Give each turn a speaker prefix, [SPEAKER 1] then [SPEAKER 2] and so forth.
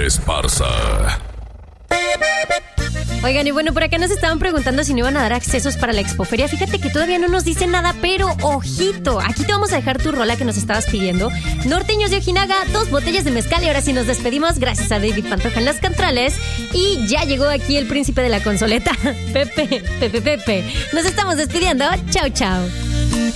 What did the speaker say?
[SPEAKER 1] Esparza.
[SPEAKER 2] Oigan, y bueno, por acá nos estaban preguntando si no iban a dar accesos para la expoferia. Fíjate que todavía no nos dicen nada, pero ojito, aquí te vamos a dejar tu rola que nos estabas pidiendo. Norteños de Ojinaga, 2 botellas de mezcal. Y ahora sí nos despedimos, gracias a David Pantoja en las controles. Y ya llegó aquí el príncipe de la consoleta, Pepe. Nos estamos despidiendo, chao, chao.